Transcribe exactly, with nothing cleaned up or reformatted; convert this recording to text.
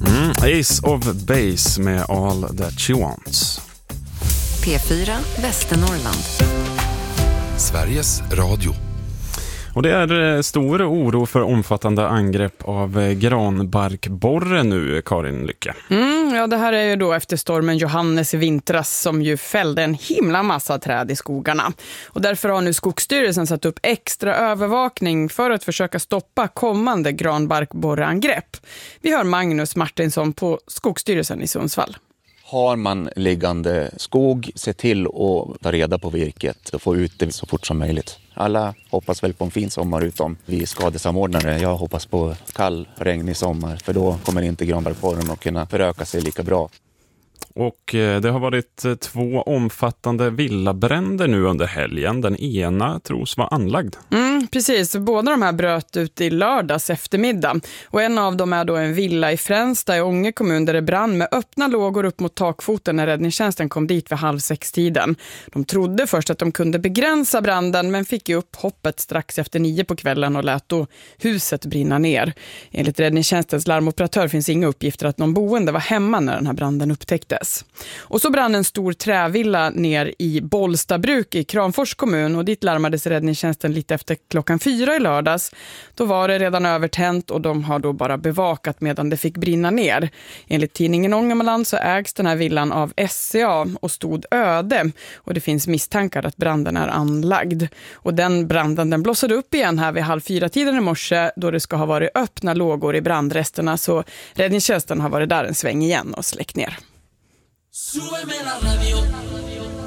Mm, Ace of Base med All That She Wants. P fyra Västernorrland. Sveriges Radio. Och det är stor oro för omfattande angrepp av granbarkborre nu, Karin Lycke. Mm, ja, det här är ju då efter stormen Johannes i vintras som ju fällde en himla massa träd i skogarna. Och därför har nu Skogsstyrelsen satt upp extra övervakning för att försöka stoppa kommande granbarkborreangrepp. Vi hör Magnus Martinsson på Skogsstyrelsen i Sundsvall. Har man liggande skog, se till att ta reda på virket och få ut det så fort som möjligt. Alla hoppas väl på en fin sommar utom vi skadesamordnare. Jag hoppas på kall, regnig sommar för då kommer inte granbarkborren att kunna föröka sig lika bra. Och det har varit två omfattande villabränder nu under helgen. Den ena tros vara anlagd. Mm, precis, båda de här bröt ut i lördags eftermiddag. Och en av dem är då en villa i Fränsta i Ånge kommun där det brann med öppna lågor upp mot takfoten när räddningstjänsten kom dit vid halv sex tiden. De trodde först att de kunde begränsa branden men fick ju upp hoppet strax efter nio på kvällen och lät då huset brinna ner. Enligt räddningstjänstens larmoperatör finns inga uppgifter att någon boende var hemma när den här branden upptäcktes. Och så brann en stor trävilla ner i Bollstabruk i Kramfors kommun och dit larmades räddningstjänsten lite efter klockan fyra i lördags. Då var det redan övertänt och de har då bara bevakat medan det fick brinna ner. Enligt tidningen Ångermanland så ägs den här villan av S C A och stod öde och det finns misstankar att branden är anlagd. Och den branden den blossade upp igen här vid halv fyra tiden i morse då det ska ha varit öppna lågor i brandresterna så räddningstjänsten har varit där en sväng igen och släckt ner. Súbeme la radio.